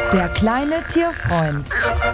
Der kleine Tierfreund.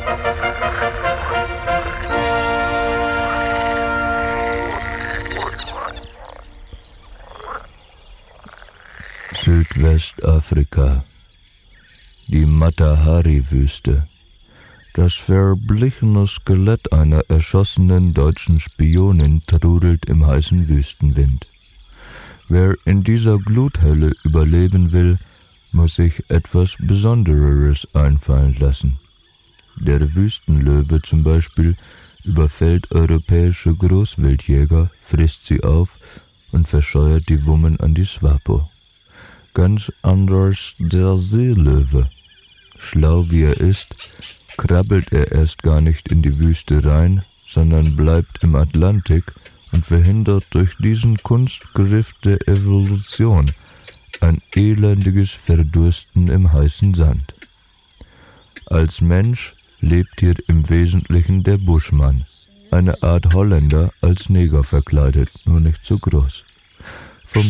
Südwestafrika. Die Matahari-Wüste. Das verblichene Skelett einer erschossenen deutschen Spionin trudelt im heißen Wüstenwind. Wer in dieser Gluthölle überleben will, muss sich etwas Besondereres einfallen lassen. Der Wüstenlöwe zum Beispiel überfällt europäische Großwildjäger, frisst sie auf und verscheuert die Wummen an die Swapo. Ganz anders der Seelöwe. Schlau wie er ist, krabbelt er erst gar nicht in die Wüste rein, sondern bleibt im Atlantik und verhindert durch diesen Kunstgriff der Evolution ein elendiges Verdursten im heißen Sand. Als Mensch lebt hier im Wesentlichen der Buschmann, eine Art Holländer als Neger verkleidet, nur nicht so groß. Vom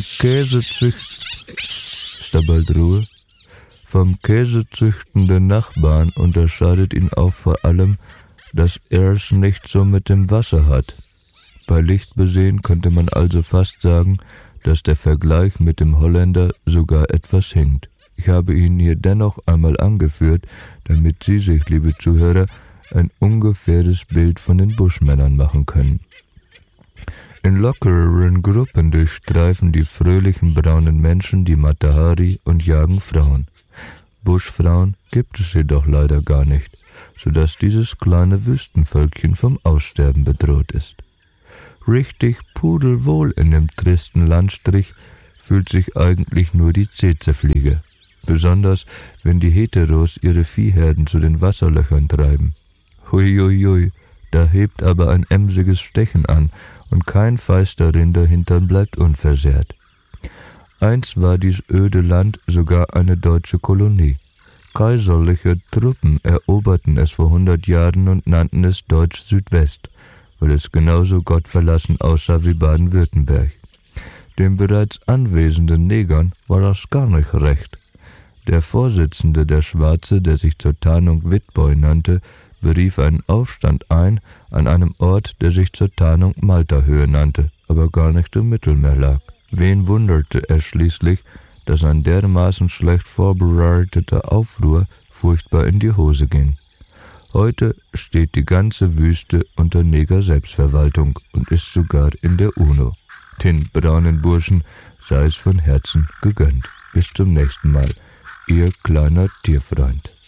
käsezüchtenden Nachbarn unterscheidet ihn auch vor allem, dass er es nicht so mit dem Wasser hat. Bei Licht besehen könnte man also fast sagen, dass der Vergleich mit dem Holländer sogar etwas hinkt. Ich habe ihn hier dennoch einmal angeführt, damit Sie sich, liebe Zuhörer, ein ungefähres Bild von den Buschmännern machen können. In lockereren Gruppen durchstreifen die fröhlichen braunen Menschen die Matahari und jagen Frauen. Buschfrauen gibt es jedoch leider gar nicht, sodass dieses kleine Wüstenvölkchen vom Aussterben bedroht ist. Richtig pudelwohl in dem tristen Landstrich fühlt sich eigentlich nur die Tsetsefliege, besonders wenn die Heteros ihre Viehherden zu den Wasserlöchern treiben. Huiuiui, da hebt aber ein emsiges Stechen an und kein feister Rinderhintern bleibt unversehrt. Einst war dies öde Land sogar eine deutsche Kolonie. Kaiserliche Truppen eroberten es vor 100 Jahren und nannten es Deutsch-Südwest, weil es genauso gottverlassen aussah wie Baden-Württemberg. Den bereits anwesenden Negern war das gar nicht recht. Der Vorsitzende der Schwarze, der sich zur Tarnung Witboy nannte, berief einen Aufstand ein an einem Ort, der sich zur Tarnung Malterhöhe nannte, aber gar nicht im Mittelmeer lag. Wen wunderte es schließlich, dass ein dermaßen schlecht vorbereiteter Aufruhr furchtbar in die Hose ging. Heute steht die ganze Wüste unter Neger-Selbstverwaltung und ist sogar in der UNO. Den braunen Burschen sei es von Herzen gegönnt. Bis zum nächsten Mal, Ihr kleiner Tierfreund.